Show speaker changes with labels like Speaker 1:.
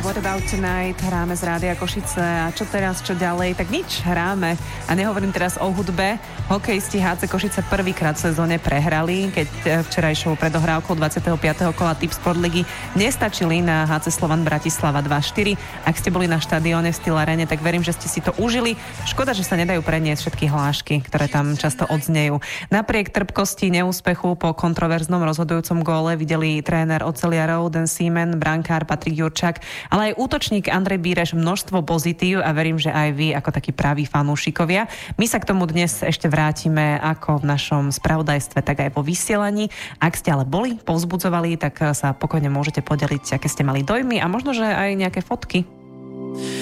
Speaker 1: What About Tonight, hráme z Rádia Košice a čo teraz, čo ďalej, tak nič, hráme. A nehovorím teraz o hudbe. Hokejisti HC Košice prvýkrát v sezóne prehrali, keď včerajšou predohrávkou 25. kola Tipsport ligy nestačili na HC Slovan Bratislava 2-4. Ak ste boli na štadióne v Steel Arene, tak verím, že ste si to užili. Škoda, že sa nedajú preniesť všetky hlášky, ktoré tam často odznejú. Napriek trpkosti, neúspechu po kontroverznom rozhodujúcom góle videli tréner oceliarov Dan Seaman, brankár Patrik Jurčák, ale aj útočník Andrej Bíreš množstvo pozitív a verím, že aj vy ako takí praví fanúšikovia. My sa k tomu dnes ešte vrátime ako v našom spravodajstve, tak aj vo vysielaní. Ak ste ale boli, povzbudzovali, tak sa pokojne môžete podeliť, aké ste mali dojmy a možno, že aj nejaké fotky.